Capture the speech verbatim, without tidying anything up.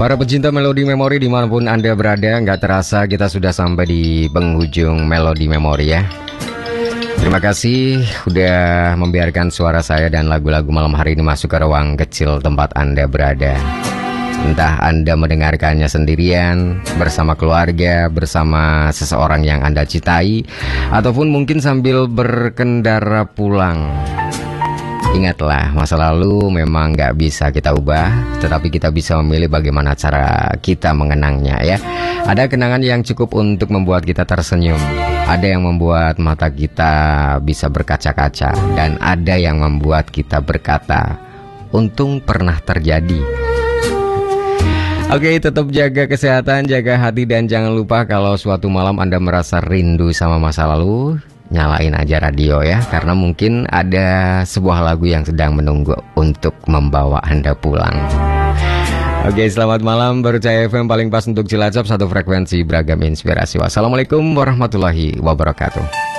Para pecinta Melodi Memori dimanapun Anda berada, nggak terasa kita sudah sampai di penghujung Melodi Memori ya. Terima kasih udah membiarkan suara saya dan lagu-lagu malam hari ini masuk ke ruang kecil tempat Anda berada. Entah Anda mendengarkannya sendirian, bersama keluarga, bersama seseorang yang Anda cintai, ataupun mungkin sambil berkendara pulang. Ingatlah, masa lalu memang nggak bisa kita ubah, tetapi kita bisa memilih bagaimana cara kita mengenangnya ya. Ada kenangan yang cukup untuk membuat kita tersenyum, ada yang membuat mata kita bisa berkaca-kaca, dan ada yang membuat kita berkata, untung pernah terjadi. Oke, tetap jaga kesehatan, jaga hati, dan jangan lupa kalau suatu malam Anda merasa rindu sama masa lalu, nyalain aja radio ya, karena mungkin ada sebuah lagu yang sedang menunggu untuk membawa Anda pulang. Oke, selamat malam. Baru Cahaya F M paling pas untuk Cilacap, satu frekuensi beragam inspirasi. Wassalamualaikum warahmatullahi wabarakatuh.